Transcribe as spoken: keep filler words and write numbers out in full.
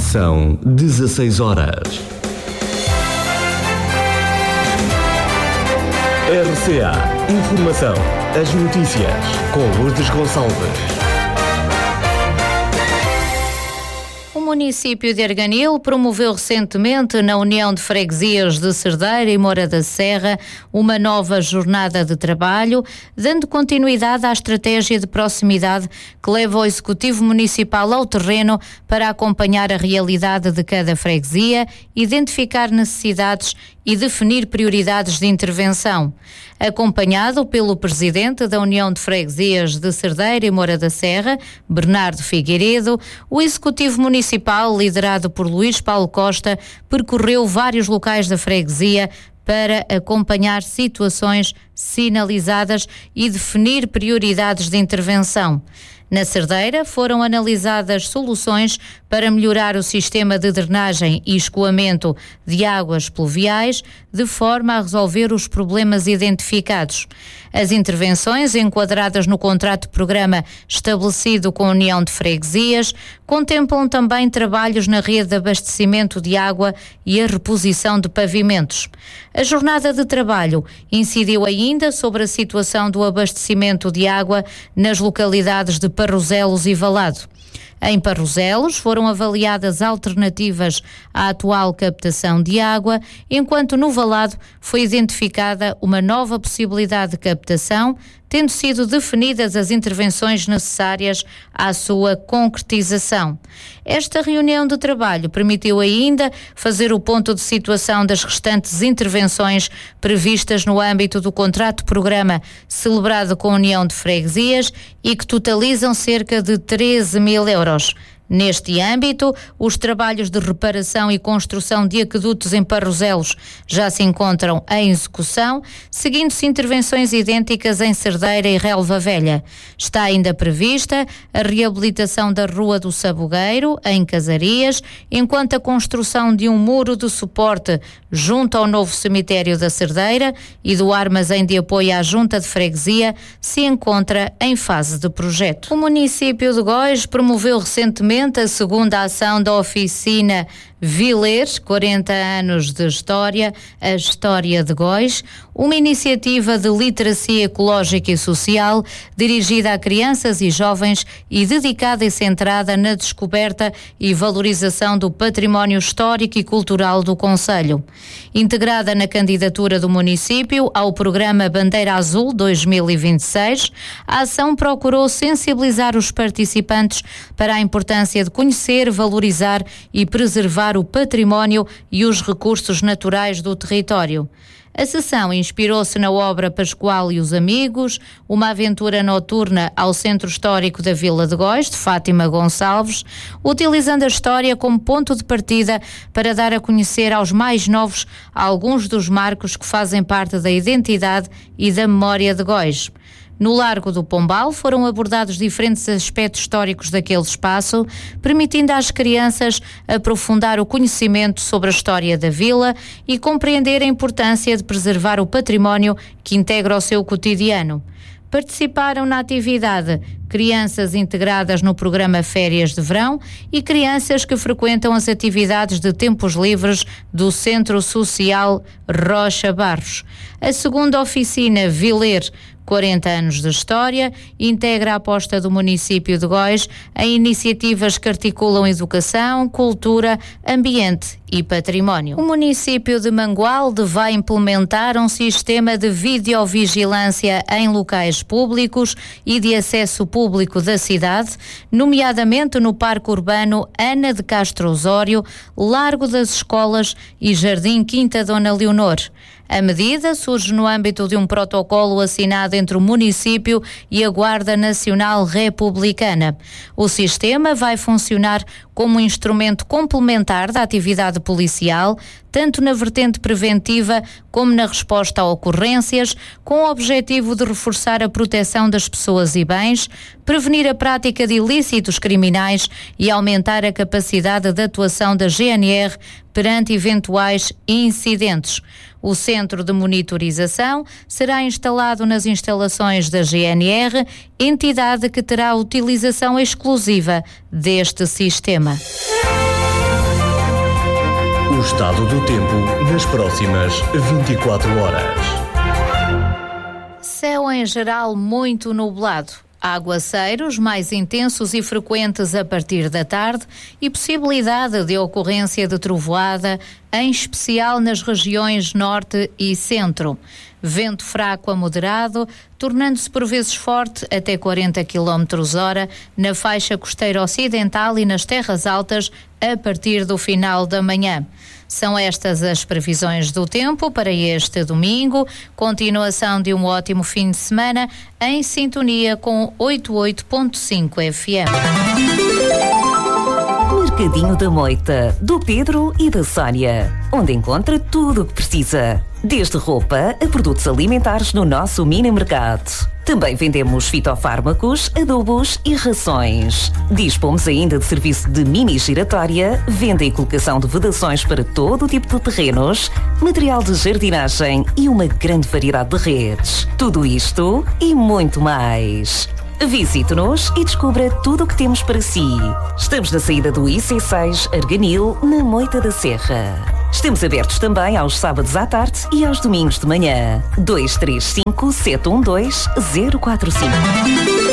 São dezasseis horas. R C A Informação. As notícias com Lourdes Gonçalves. O município de Arganil promoveu recentemente, na União de Freguesias de Cerdeira e Moura da Serra, uma nova jornada de trabalho, dando continuidade à estratégia de proximidade que leva o Executivo Municipal ao terreno para acompanhar a realidade de cada freguesia, identificar necessidades e definir prioridades de intervenção. Acompanhado pelo presidente da União de Freguesias de Cerdeira e Moura da Serra, Bernardo Figueiredo, o Executivo Municipal, liderado por Luís Paulo Costa, percorreu vários locais da freguesia para acompanhar situações sinalizadas e definir prioridades de intervenção. Na Cerdeira foram analisadas soluções para melhorar o sistema de drenagem e escoamento de águas pluviais, de forma a resolver os problemas identificados. As intervenções, enquadradas no contrato-programa estabelecido com a União de Freguesias, contemplam também trabalhos na rede de abastecimento de água e a reposição de pavimentos. A jornada de trabalho incidiu ainda sobre a situação do abastecimento de água nas localidades de Parrozelos e Valado. Em Parrozelos foram avaliadas alternativas à atual captação de água, enquanto no Valado foi identificada uma nova possibilidade de captação, tendo sido definidas as intervenções necessárias à sua concretização. Esta reunião de trabalho permitiu ainda fazer o ponto de situação das restantes intervenções previstas no âmbito do contrato-programa celebrado com a União de Freguesias e que totalizam cerca de treze mil euros. Neste âmbito, os trabalhos de reparação e construção de aquedutos em Parrozelos já se encontram em execução, seguindo-se intervenções idênticas em Cerdeira e Relva Velha. Está ainda prevista a reabilitação da Rua do Sabugueiro, em Casarias, enquanto a construção de um muro de suporte junto ao novo cemitério da Cerdeira e do armazém de apoio à Junta de Freguesia se encontra em fase de projeto. O município de Góis promoveu recentemente a segunda ação da oficina Viler, quarenta anos de história, a História de Góis, uma iniciativa de literacia ecológica e social dirigida a crianças e jovens e dedicada e centrada na descoberta e valorização do património histórico e cultural do concelho. Integrada na candidatura do município ao programa Bandeira Azul dois mil e vinte e seis, a ação procurou sensibilizar os participantes para a importância de conhecer, valorizar e preservar o património e os recursos naturais do território. A sessão inspirou-se na obra Pascoal e os Amigos, uma aventura noturna ao Centro Histórico da Vila de Góis, de Fátima Gonçalves, utilizando a história como ponto de partida para dar a conhecer aos mais novos alguns dos marcos que fazem parte da identidade e da memória de Góis. No Largo do Pombal foram abordados diferentes aspectos históricos daquele espaço, permitindo às crianças aprofundar o conhecimento sobre a história da vila e compreender a importância de preservar o património que integra o seu cotidiano. Participaram na atividade crianças integradas no programa Férias de Verão e crianças que frequentam as atividades de tempos livres do Centro Social Rocha Barros. A segunda oficina Viler, quarenta anos de história, integra a aposta do município de Góis em iniciativas que articulam educação, cultura, ambiente e património. O município de Mangualde vai implementar um sistema de videovigilância em locais públicos e de acesso público da cidade, nomeadamente no Parque Urbano Ana de Castro Osório, Largo das Escolas e Jardim Quinta Dona Leonor. A medida surge no âmbito de um protocolo assinado entre o município e a Guarda Nacional Republicana. O sistema vai funcionar como um instrumento complementar da atividade policial, tanto na vertente preventiva como na resposta a ocorrências, com o objetivo de reforçar a proteção das pessoas e bens, prevenir a prática de ilícitos criminais e aumentar a capacidade de atuação da G N R perante eventuais incidentes. O centro de monitorização será instalado nas instalações da G N R, entidade que terá utilização exclusiva deste sistema. o estado do tempo nas próximas vinte e quatro horas. Céu em geral muito nublado. Aguaceiros mais intensos e frequentes a partir da tarde e possibilidade de ocorrência de trovoada, em especial nas regiões norte e centro. Vento fraco a moderado, tornando-se por vezes forte até quarenta quilómetros hora na faixa costeira ocidental e nas terras altas a partir do final da manhã. São estas as previsões do tempo para este domingo. Continuação de um ótimo fim de semana em sintonia com oitenta e oito ponto cinco F M. Mercadinho da Moita, do Pedro e da Sónia, onde encontra tudo o que precisa, desde roupa a produtos alimentares no nosso mini mercado. Também vendemos fitofármacos, adubos e rações. Dispomos ainda de serviço de mini giratória, venda e colocação de vedações para todo o tipo de terrenos, material de jardinagem e uma grande variedade de redes. Tudo isto e muito mais. Visite-nos e descubra tudo o que temos para si. Estamos na saída do I C seis Arganil, na Moita da Serra. Estamos abertos também aos sábados à tarde e aos domingos de manhã. dois três cinco, sete um dois, zero quatro cinco.